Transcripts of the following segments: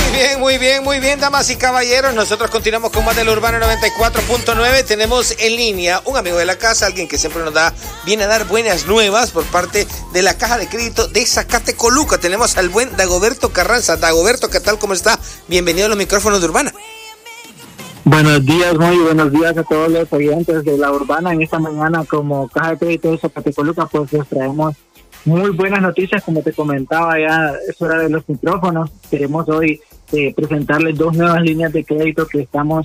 Muy bien, damas y caballeros. Nosotros continuamos con más del Urbano 94.9. Tenemos en línea un amigo de la casa, alguien que siempre viene a dar buenas nuevas por parte de la Caja de Crédito de Zacatecoluca. Tenemos al buen Dagoberto Carranza. Dagoberto, ¿qué tal? ¿Cómo está? Bienvenido a los micrófonos de Urbana. Buenos días, muy buenos días a todos los oyentes de la Urbana. En esta mañana, como Caja de Crédito de Zacatecoluca, pues les traemos muy buenas noticias. Como te comentaba, ya es hora de los micrófonos. Queremos hoy presentarles dos nuevas líneas de crédito que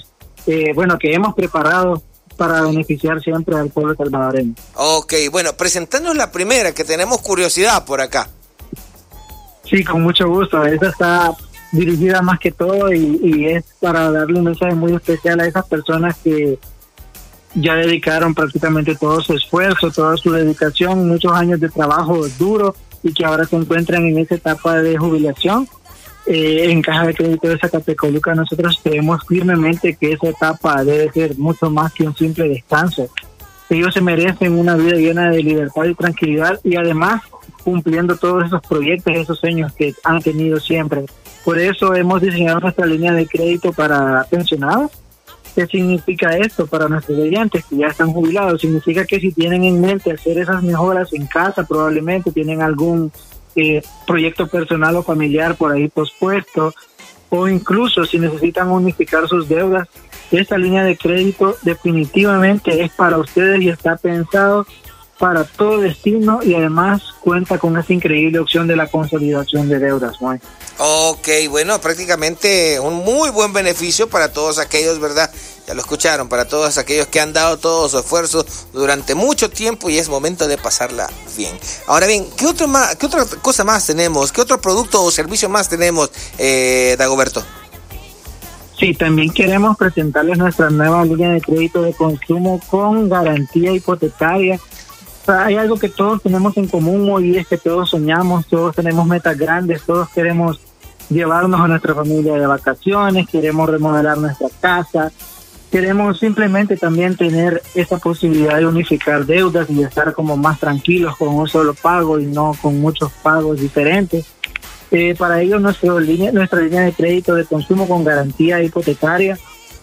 que hemos preparado para beneficiar siempre al pueblo salvadoreño. Ok, bueno, presentándonos la primera, que tenemos curiosidad por acá. Sí, con mucho gusto. Esta está dirigida más que todo y es para darle un mensaje muy especial a esas personas que ya dedicaron prácticamente todo su esfuerzo, toda su dedicación, muchos años de trabajo duro y que ahora se encuentran en esa etapa de jubilación. En Caja de Crédito de Zacatecoluca nosotros creemos firmemente que esa etapa debe ser mucho más que un simple descanso. Ellos se merecen una vida llena de libertad y tranquilidad y además cumpliendo todos esos proyectos, esos sueños que han tenido siempre. Por eso hemos diseñado nuestra línea de crédito para pensionados. ¿Qué significa esto para nuestros oyentes que ya están jubilados? Significa que si tienen en mente hacer esas mejoras en casa, probablemente tienen algún proyecto personal o familiar por ahí pospuesto, o incluso si necesitan unificar sus deudas, esta línea de crédito definitivamente es para ustedes y está pensado para todo destino y además cuenta con esta increíble opción de la consolidación de deudas, ¿no? Ok, bueno, prácticamente un muy buen beneficio para todos aquellos, ¿verdad? Ya lo escucharon, para todos aquellos que han dado todo su esfuerzo durante mucho tiempo y es momento de pasarla bien. Ahora bien, ¿qué otra cosa más tenemos? ¿Qué otro producto o servicio más tenemos, Dagoberto? Sí, también queremos presentarles nuestra nueva línea de crédito de consumo con garantía hipotecaria. Hay algo que todos tenemos en común y es que todos soñamos, todos tenemos metas grandes, todos queremos llevarnos a nuestra familia de vacaciones, queremos remodelar nuestra casa, queremos simplemente también tener esa posibilidad de unificar deudas y de estar como más tranquilos con un solo pago y no con muchos pagos diferentes. Para ello nuestra línea de crédito de consumo con garantía hipotecaria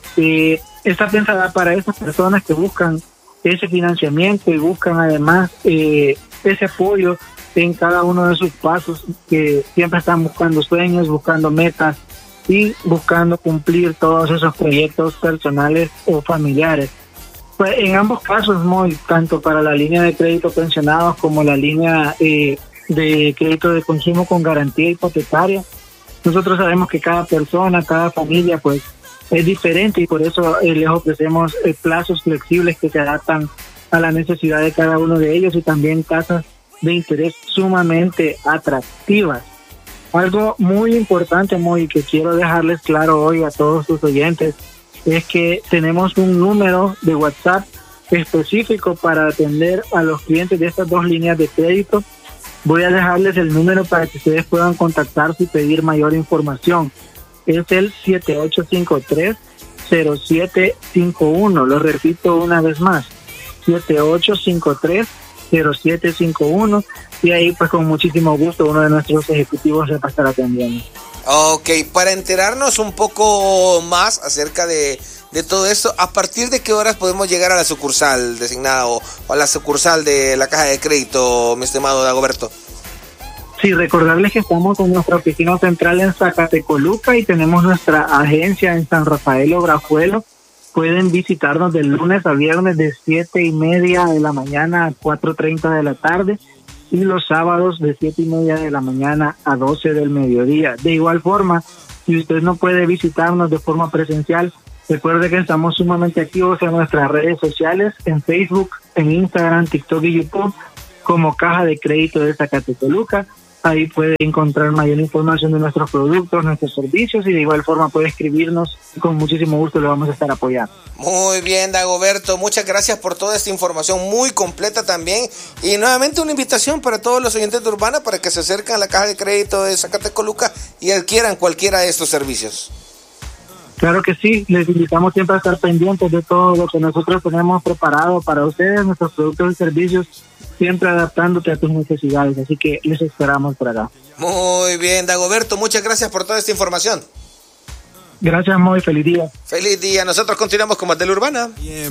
está pensada para esas personas que buscan ese financiamiento y buscan además ese apoyo en cada uno de sus pasos, que siempre están buscando sueños, buscando metas y buscando cumplir todos esos proyectos personales o familiares. Pues en ambos casos, tanto para la línea de crédito pensionados como la línea de crédito de consumo con garantía hipotecaria, nosotros sabemos que cada persona, cada familia, pues es diferente y por eso les ofrecemos plazos flexibles que se adaptan a la necesidad de cada uno de ellos y también tasas de interés sumamente atractivas. Algo muy importante, que quiero dejarles claro hoy a todos sus oyentes, es que tenemos un número de WhatsApp específico para atender a los clientes de estas dos líneas de crédito. Voy a dejarles el número para que ustedes puedan contactarse y pedir mayor información. Es el 7853-0751. Lo repito una vez más, 7853-0751. Y ahí pues con muchísimo gusto uno de nuestros ejecutivos se va a estar atendiendo. Ok, para enterarnos un poco más acerca de todo esto, ¿a partir de qué horas podemos llegar a la sucursal designada o a la sucursal de la Caja de Crédito, mi estimado Dagoberto? Sí, recordarles que estamos con nuestra oficina central en Zacatecoluca y tenemos nuestra agencia en San Rafael Obrajuelo. Pueden visitarnos de lunes a viernes de 7:30 de la mañana a 4:30 de la tarde y los sábados de 7:30 de la mañana a 12 del mediodía. De igual forma, si usted no puede visitarnos de forma presencial, recuerde que estamos sumamente activos en nuestras redes sociales, en Facebook, en Instagram, TikTok y YouTube, como Caja de Crédito de Zacatecoluca. Ahí puede encontrar mayor información de nuestros productos, nuestros servicios y de igual forma puede escribirnos. Con muchísimo gusto le vamos a estar apoyando. Muy bien, Dagoberto, muchas gracias por toda esta información muy completa también. Y nuevamente una invitación para todos los oyentes de Urbana para que se acerquen a la Caja de Crédito de Zacatecoluca y adquieran cualquiera de estos servicios. Claro que sí, les invitamos siempre a estar pendientes de todo lo que nosotros tenemos preparado para ustedes, nuestros productos y servicios, siempre adaptándote a tus necesidades, así que les esperamos por acá. Muy bien, Dagoberto, muchas gracias por toda esta información. Gracias, Moy. Feliz día. Feliz día. Nosotros continuamos con Más de la Urbana.